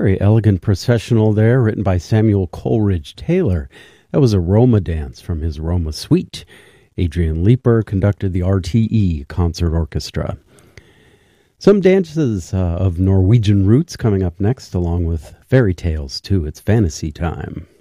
Very elegant processional there, written by Samuel Coleridge Taylor. That was a Roma dance from his Roma Suite. Adrian Leeper conducted the RTE Concert Orchestra. Some dances of Norwegian roots coming up next, along with fairy tales, too. It's fantasy time.